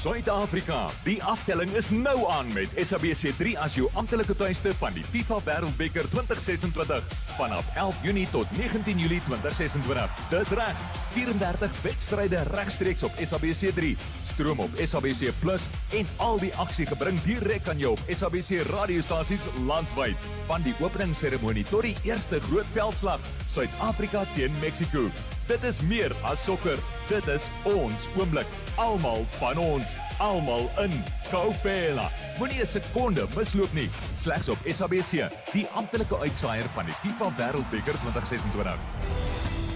Suid-Afrika. Die aftelling is nou aan met SABC3 as jou amptelike tuiste van die FIFA Wêreldbeker 2026 vanaf 11 Junie tot 19 Julie 2026. Dis reg, 34 wedstryde regstreeks op SABC3, stroom op SABC Plus en al die aksie gebring direk aan jou op SABC radiostasies landwyd. Van die openingsseremonie tot die eerste groot veldslag, Suid-Afrika teen Mexico. Dit is meer as sokker, dit is ons oomblik. Almal van ons, almal in Kaufela. Moenie 'n sekonde misloop nie, slegs op SABC, die amptelike uitsaaier van die FIFA Wêreldbeker 2026.